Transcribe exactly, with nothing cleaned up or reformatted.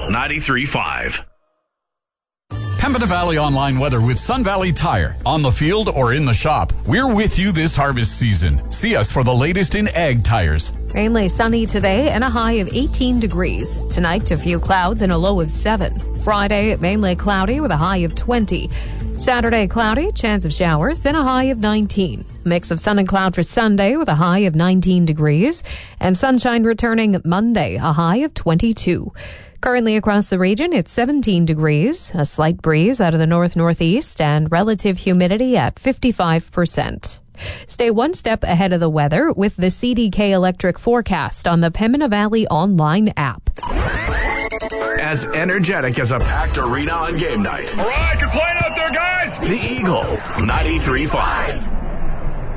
ninety-three point five. Pembina Valley Online weather with Sun Valley Tire. On the field or in the shop, we're with you this harvest season. See us for the latest in ag tires. Mainly sunny today and a high of eighteen degrees. Tonight, a few clouds and a low of seven. Friday, mainly cloudy with a high of twenty. Saturday, cloudy, chance of showers, then a high of nineteen. Mix of sun and cloud for Sunday with a high of nineteen degrees. And sunshine returning Monday, a high of twenty-two. Currently across the region, it's seventeen degrees, a slight breeze out of the north-northeast, and relative humidity at fifty-five percent. Stay one step ahead of the weather with the C D K Electric forecast on the Pembina Valley Online app. As energetic as a packed arena on game night. All right, you're playing out there, guys. The Eagle, ninety-three point five.